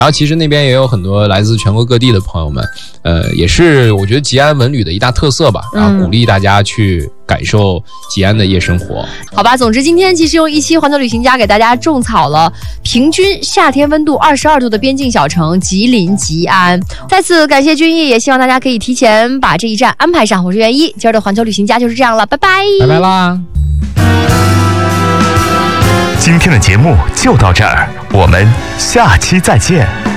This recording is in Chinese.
然后其实那边也有很多来自全国各地的朋友们，也是我觉得吉安文旅的一大特色吧，然后鼓励大家去感受吉安的夜生活。 好吧，总之今天其实用一期环球旅行家给大家种草了平均夏天温度22度的边境小城吉林吉安。再次感谢君毅，也希望大家可以提前把这一站安排上。我是袁一，今儿的环球旅行家就是这样了，拜拜， 拜拜啦。 今天的节目就到这儿，我们下期再见。